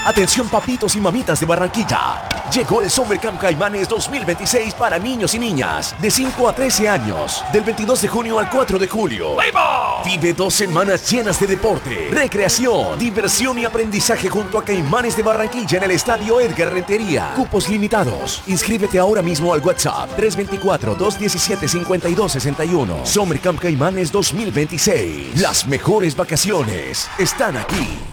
Atención papitos y mamitas de Barranquilla. Llegó el Summer Camp Caimanes 2026 para niños y niñas de 5 a 13 años, del 22 de junio al 4 de julio. Vive 2 semanas llenas de deporte, recreación, diversión y aprendizaje junto a Caimanes de Barranquilla en el Estadio Edgar Rentería. Cupos limitados. Inscríbete ahora mismo al WhatsApp 324-217-5261. Summer Camp Caimanes 2026. Las mejores vacaciones están aquí.